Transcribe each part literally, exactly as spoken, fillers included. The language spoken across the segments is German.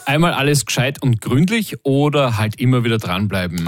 Einmal alles gescheit und gründlich oder halt immer wieder dranbleiben?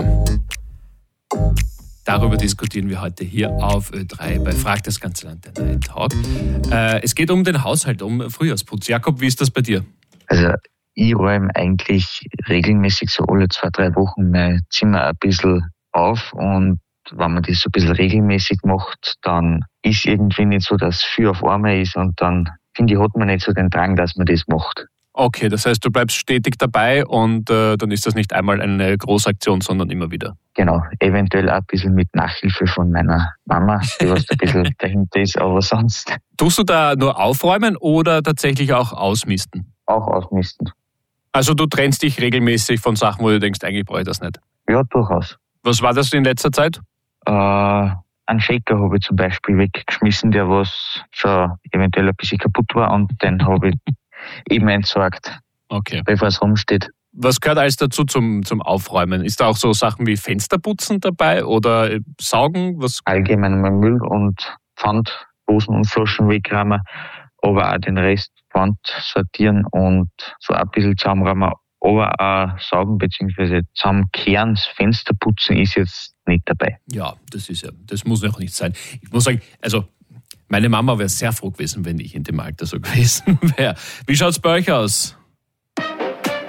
Darüber diskutieren wir heute hier auf Ö drei bei Frag das ganze Land, der Night Talk. Äh, es geht um den Haushalt, um Frühjahrsputz. Jakob, wie ist das bei dir? Also ich räume eigentlich regelmäßig so alle zwei, drei Wochen mein Zimmer ein bisschen auf, und wenn man das so ein bisschen regelmäßig macht, dann ist irgendwie nicht so, dass viel auf einmal ist, und dann finde ich, hat man nicht so den Drang, dass man das macht. Okay, das heißt, du bleibst stetig dabei und äh, dann ist das nicht einmal eine Großaktion, sondern immer wieder. Genau, eventuell auch ein bisschen mit Nachhilfe von meiner Mama, die was ein bisschen dahinter ist, aber sonst. Tust du da nur aufräumen oder tatsächlich auch ausmisten? Auch ausmisten. Also du trennst dich regelmäßig von Sachen, wo du denkst, eigentlich brauche ich das nicht? Ja, durchaus. Was war das in letzter Zeit? Äh, einen Shaker habe ich zum Beispiel weggeschmissen, der was schon eventuell ein bisschen kaputt war, und den habe ich eben entsorgt, okay, bevor es rumsteht. Was gehört alles dazu zum, zum Aufräumen? Ist da auch so Sachen wie Fensterputzen dabei oder Saugen? Was? Allgemein mal Müll und Pfand, Dosen und Flaschen wegräumen, aber auch den Rest Pfand sortieren und so ein bisschen zusammenräumen, aber auch saugen bzw. zusammenkehren. Fensterputzen ist jetzt nicht dabei. Ja, das ist ja, das muss ja auch nicht sein. Ich muss sagen, also meine Mama wäre sehr froh gewesen, wenn ich in dem Alter so gewesen wäre. Wie schaut's bei euch aus?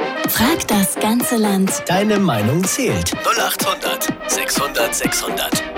Frag das ganze Land. Deine Meinung zählt. null acht hundert sechshundert sechshundert.